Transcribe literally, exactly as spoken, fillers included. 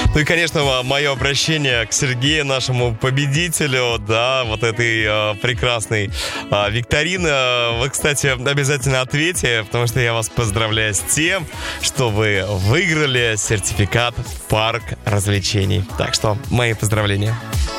Ну и, конечно, мое обращение к Сергею, нашему победителю, да, вот этой э, прекрасной э, викторины. Вы, кстати, обязательно ответьте, потому что я вас поздравляю с тем, что вы выиграли сертификат в парк развлечений. Так что мои поздравления.